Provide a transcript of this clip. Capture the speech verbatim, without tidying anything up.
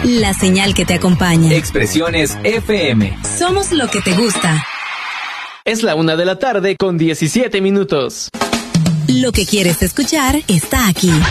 la señal que te acompaña. Expresiones F M. Somos lo que te gusta. Es la una de la tarde con diecisiete minutos. Lo que quieres escuchar está aquí.